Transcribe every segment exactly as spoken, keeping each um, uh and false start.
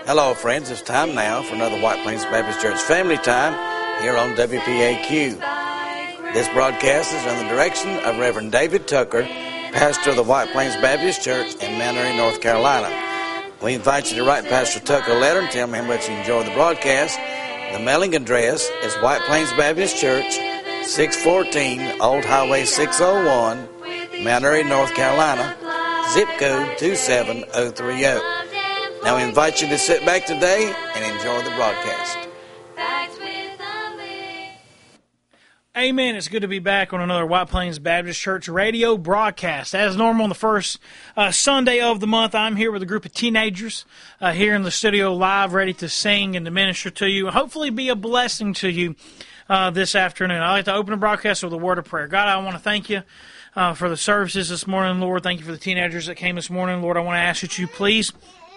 Hello, friends. It's time now for another White Plains Baptist Church Family Time here on W P A Q. This broadcast is under the direction of Reverend David Tucker, pastor of the White Plains Baptist Church in Mount Airy, North Carolina. We invite you to write Pastor Tucker a letter and tell him how much you enjoy the broadcast. The mailing address is White Plains Baptist Church, six fourteen Old Highway six oh one, Mount Airy, North Carolina, zip code two seven oh three oh. Now we invite you to sit back today and enjoy the broadcast. Amen. It's good to be back on another White Plains Baptist Church radio broadcast. As normal, on the first uh, Sunday of the month, I'm here with a group of teenagers uh, here in the studio live, ready to sing and to minister to you, and hopefully be a blessing to you uh, this afternoon. I'd like to open the broadcast with a word of prayer. God, I want to thank you uh, for the services this morning, Lord. Thank you for the teenagers that came this morning. Lord, I want to ask that you please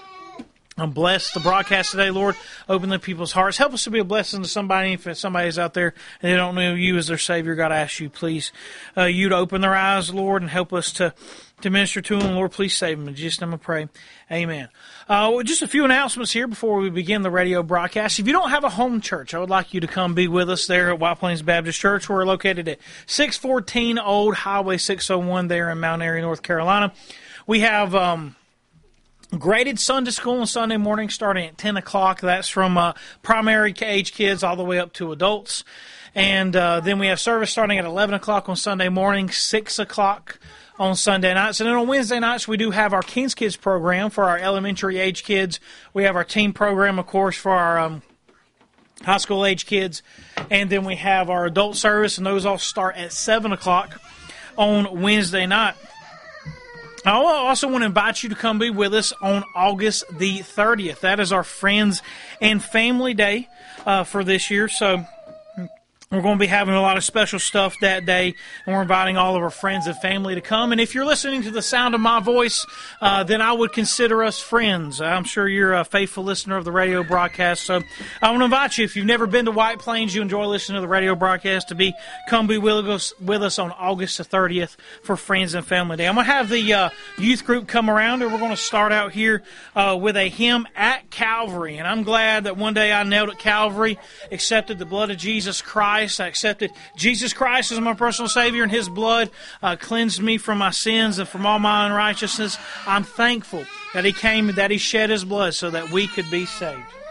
Um, bless the broadcast today, Lord. Open the people's hearts. Help us to be a blessing to somebody. If somebody's out there and they don't know you as their Savior, God, I ask you, please, uh, you to open their eyes, Lord, and help us to, to minister to them. Lord, please save them. In Jesus' name I pray. Amen. Uh, well, just a few announcements here before we begin the radio broadcast. If you don't have a home church, I would like you to come be with us there at White Plains Baptist Church. We're located at six fourteen Old Highway six oh one there in Mount Airy, North Carolina. We have Um, graded Sunday school on Sunday morning starting at ten o'clock. That's from uh, primary age kids all the way up to adults. And uh, then we have service starting at eleven o'clock on Sunday morning, six o'clock on Sunday nights. And then on Wednesday nights, we do have our King's Kids program for our elementary age kids. We have our teen program, of course, for our um, high school age kids. And then we have our adult service, and those all start at seven o'clock on Wednesday night. I also want to invite you to come be with us on August the thirtieth. That is our Friends and Family Day uh, for this year. So we're going to be having a lot of special stuff that day, and we're inviting all of our friends and family to come. And if you're listening to the sound of my voice, uh, then I would consider us friends. I'm sure you're a faithful listener of the radio broadcast. So I want to invite you, if you've never been to White Plains, you enjoy listening to the radio broadcast, to be come be with us, with us on August the thirtieth for Friends and Family Day. I'm going to have the uh, youth group come around, and we're going to start out here uh, with a hymn at Calvary. And I'm glad that one day I knelt at Calvary, accepted the blood of Jesus Christ. I accepted Jesus Christ as my personal Savior, and His blood uh, cleansed me from my sins and from all my unrighteousness. I'm thankful that He came and that He shed His blood so that we could be saved.